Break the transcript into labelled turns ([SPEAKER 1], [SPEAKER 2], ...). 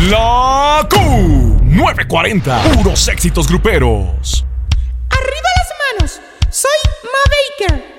[SPEAKER 1] La Q940. Puros éxitos gruperos.
[SPEAKER 2] Arriba las manos. Soy Ma Baker.